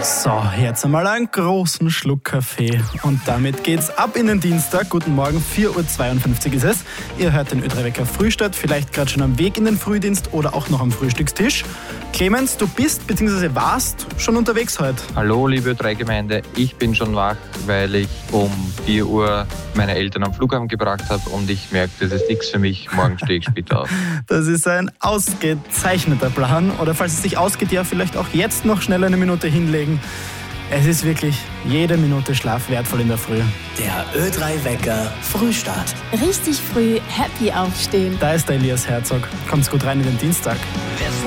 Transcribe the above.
So, jetzt einmal einen großen Schluck Kaffee. Und damit geht's ab in den Dienstag. Guten Morgen, 4.52 Uhr ist es. Ihr hört den Ö3 Wecker Frühstart, vielleicht gerade schon am Weg in den Frühdienst oder auch noch am Frühstückstisch. Clemens, du bist bzw. warst schon unterwegs heute. Hallo liebe Ö3-Gemeinde, ich bin schon wach, weil ich um 4 Uhr meine Eltern am Flughafen gebracht habe und ich merke, das ist nichts für mich, morgen stehe ich später auf. Das ist ein ausgezeichneter Plan. Oder falls es sich ausgeht, ja vielleicht auch jetzt noch schnell eine Minute hinlegen. Es ist wirklich jede Minute Schlaf wertvoll in der Früh. Der Ö3 Wecker Frühstart. Richtig früh happy aufstehen. Da ist der Elias Herzog. Kommt's gut rein in den Dienstag.